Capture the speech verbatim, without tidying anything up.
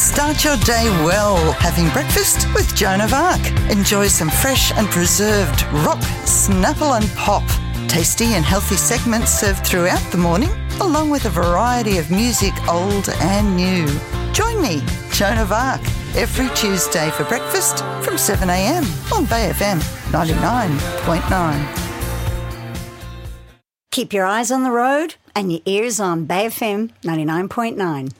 Start your day well, having breakfast with Joan of Arc. Enjoy some fresh and preserved rock, snapple and pop. Tasty and healthy segments served throughout the morning, along with a variety of music, old and new. Join me, Joan of Arc, every Tuesday for breakfast from seven a m on Bay F M ninety-nine point nine. Keep your eyes on the road and your ears on Bay F M ninety-nine point nine.